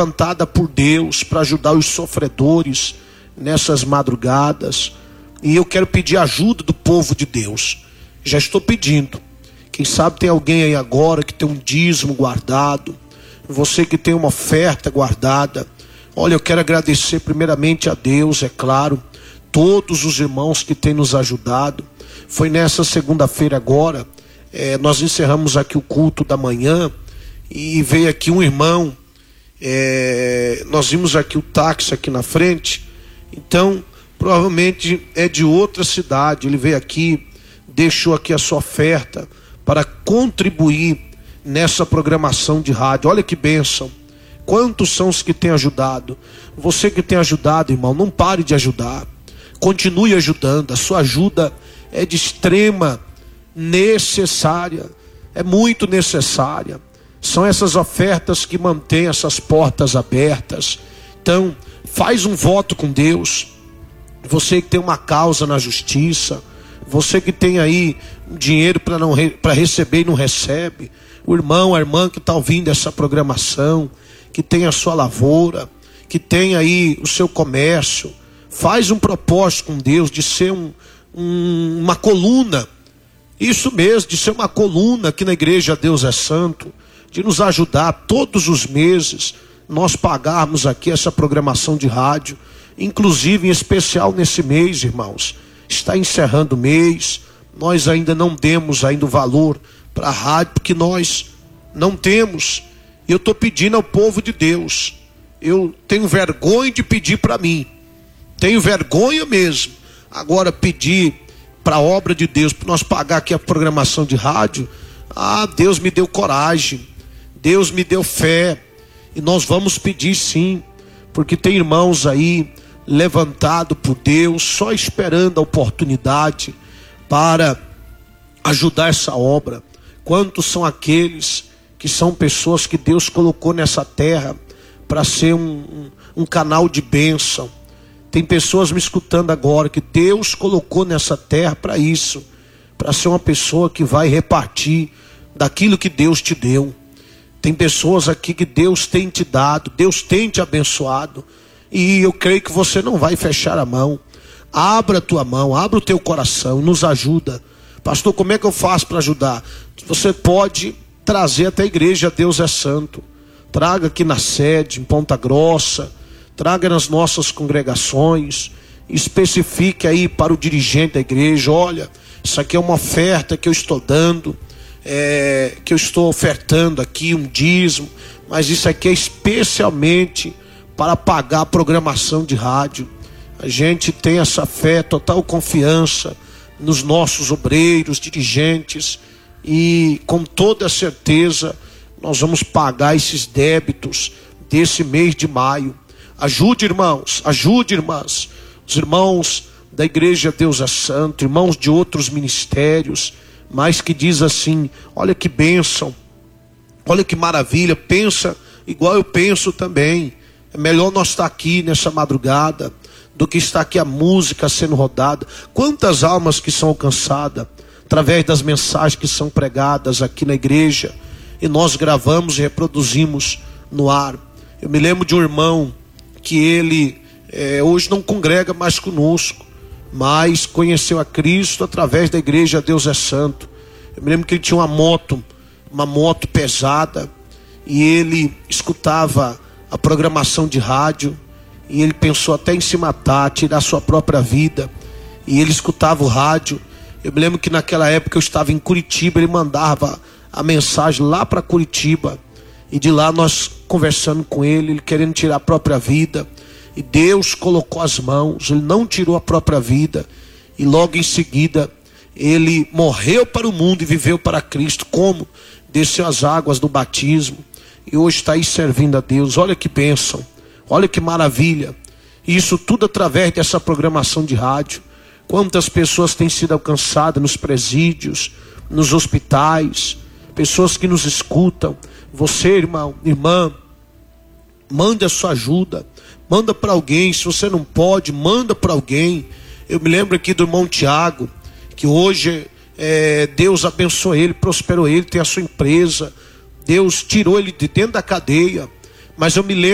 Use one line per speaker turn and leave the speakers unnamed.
levantada por Deus para ajudar os sofredores nessas madrugadas. E eu quero pedir ajuda do povo de Deus. Já estou pedindo. Quem sabe tem alguém aí agora que tem um dízimo guardado. Você que tem uma oferta guardada. Olha, eu quero agradecer primeiramente a Deus, é claro, todos os irmãos que têm nos ajudado. Foi nessa segunda-feira agora, nós encerramos aqui o culto da manhã e veio aqui um irmão, nós vimos aqui o táxi aqui na frente, então provavelmente é de outra cidade, ele veio aqui, deixou aqui a sua oferta para contribuir nessa programação de rádio. Olha que bênção. Quantos são os que têm ajudado? Você que tem ajudado, irmão, não pare de ajudar. Continue ajudando. A sua ajuda é de extrema necessária. É muito necessária. São essas ofertas que mantêm essas portas abertas. Então, faz um voto com Deus. Você que tem uma causa na justiça. Você que tem aí dinheiro para receber e não recebe. O irmão, a irmã que está ouvindo essa programação, que tem a sua lavoura, que tem aí o seu comércio, faz um propósito com Deus de ser uma coluna, isso mesmo, de ser uma coluna aqui na igreja Deus é Santo, de nos ajudar todos os meses, nós pagarmos aqui essa programação de rádio, inclusive em especial nesse mês, irmãos, está encerrando o mês, nós ainda não demos ainda o valor para a rádio, porque nós não temos. Eu estou pedindo ao povo de Deus. Eu tenho vergonha de pedir para mim. Tenho vergonha mesmo. Agora pedir para a obra de Deus, para nós pagar aqui a programação de rádio. Deus me deu coragem. Deus me deu fé. E nós vamos pedir sim. Porque tem irmãos aí levantado por Deus, só esperando a oportunidade para ajudar essa obra. Quantos são aqueles que são pessoas que Deus colocou nessa terra para ser um canal de bênção? Tem pessoas me escutando agora que Deus colocou nessa terra para isso, para ser uma pessoa que vai repartir daquilo que Deus te deu. Tem pessoas aqui que Deus tem te dado, Deus tem te abençoado, e eu creio que você não vai fechar a mão. Abra a tua mão, abra o teu coração, nos ajuda. Pastor, como é que eu faço para ajudar? Você pode trazer até a igreja Deus é Santo. Traga aqui na sede, em Ponta Grossa. Traga nas nossas congregações. Especifique aí para o dirigente da igreja. Olha, isso aqui é uma oferta que eu estou dando. Que eu estou ofertando aqui, um dízimo. Mas isso aqui é especialmente para pagar a programação de rádio. A gente tem essa fé, total confiança nos nossos obreiros, dirigentes, e com toda certeza nós vamos pagar esses débitos desse mês de maio. Ajude, irmãos, ajude, irmãs, os irmãos da igreja Deus é Santo, irmãos de outros ministérios, mas que diz assim: olha que bênção, olha que maravilha, pensa igual eu penso também. É melhor nós estar aqui nessa madrugada do que estar aqui a música sendo rodada. Quantas almas que são alcançadas através das mensagens que são pregadas aqui na igreja, e nós gravamos e reproduzimos no ar. Eu me lembro de um irmão que ele hoje não congrega mais conosco, mas conheceu a Cristo através da igreja Deus é Santo. Eu me lembro que ele tinha uma moto pesada, e ele escutava a programação de rádio, e ele pensou até em se matar, tirar sua própria vida, e ele escutava o rádio. Eu me lembro que naquela época eu estava em Curitiba, ele mandava a mensagem lá para Curitiba, e de lá nós conversando com ele, ele querendo tirar a própria vida, e Deus colocou as mãos, ele não tirou a própria vida, e logo em seguida ele morreu para o mundo e viveu para Cristo. Como? Desceu as águas do batismo, e hoje está aí servindo a Deus. Olha que bênção, olha que maravilha, e isso tudo através dessa programação de rádio. Quantas pessoas têm sido alcançadas nos presídios, nos hospitais, pessoas que nos escutam. Você, irmão, irmã, manda a sua ajuda, manda para alguém. Se você não pode, manda para alguém. Eu me lembro aqui do irmão Tiago, que hoje Deus abençoou ele, prosperou ele, tem a sua empresa. Deus tirou ele de dentro da cadeia, mas eu me lembro